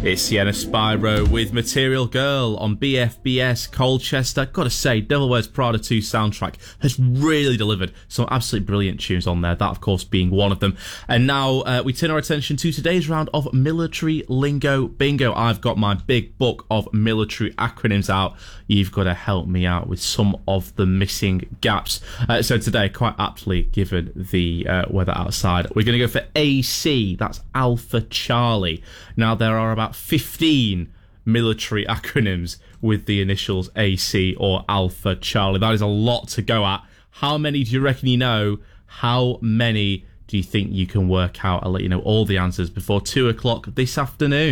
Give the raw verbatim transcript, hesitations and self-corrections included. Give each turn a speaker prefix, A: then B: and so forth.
A: It's Sienna Spyro with Material Girl on B F B S Colchester. Gotta say, Devil Wears Prada two soundtrack has really delivered some absolutely brilliant tunes on there, that of course being one of them. And now uh, we turn our attention to today's round of Military Lingo Bingo. I've got my big book of military acronyms out. You've got to help me out with some of the missing gaps. Uh, so today, quite aptly given the uh, weather outside, we're going to go for A C, that's Alpha Charlie. Now there are about fifteen military acronyms with the initials A C or Alpha Charlie. That is a lot to go at. How many do you reckon you know? How many do you think you can work out? I'll let you know all the answers before two o'clock this afternoon.